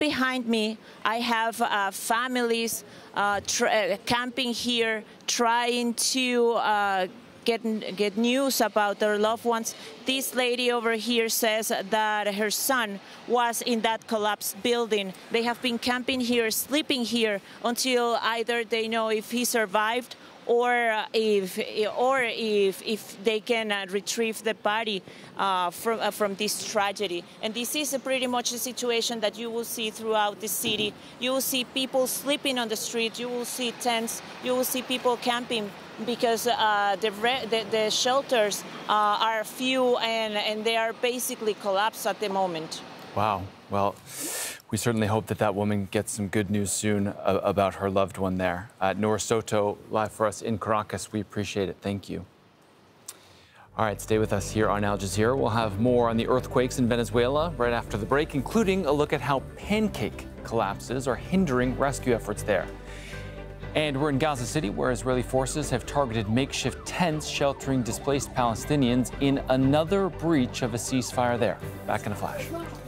behind me, I have families camping here, trying to get news about their loved ones. This lady over here says that her son was in that collapsed building. They have been camping here, sleeping here until either they know if he survived or if they can retrieve the body from this tragedy. And this is pretty much the situation that you will see throughout the city. You will see people sleeping on the street. You will see tents. You will see people camping because the shelters are few and they are basically collapsed at the moment. Wow. Well, we certainly hope that that woman gets some good news soon about her loved one there. Nora Soto, live for us in Caracas. We appreciate it. Thank you. All right, stay with us here on Al Jazeera. We'll have more on the earthquakes in Venezuela right after the break, including a look at how pancake collapses are hindering rescue efforts there. And we're in Gaza City, where Israeli forces have targeted makeshift tents sheltering displaced Palestinians in another breach of a ceasefire there. Back in a flash.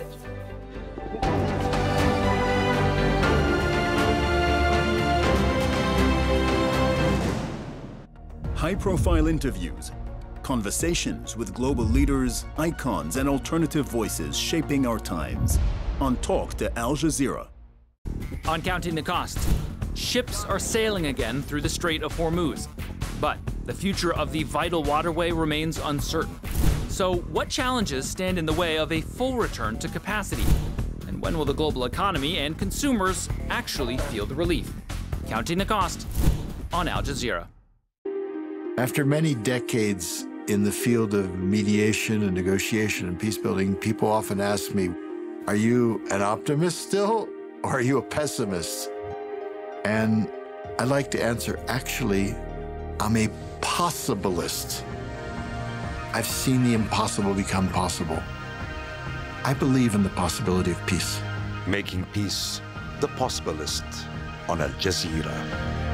High-profile interviews, conversations with global leaders, icons, and alternative voices shaping our times. On Talk to Al Jazeera. On Counting the Cost, ships are sailing again through the Strait of Hormuz. But the future of the vital waterway remains uncertain. So what challenges stand in the way of a full return to capacity? And when will the global economy and consumers actually feel the relief? Counting the Cost on Al Jazeera. After many decades in the field of mediation and negotiation and peace building, people often ask me, are you an optimist still, or are you a pessimist? And I like to answer, actually, I'm a possibilist. I've seen the impossible become possible. I believe in the possibility of peace. Making peace the possibilist on Al Jazeera.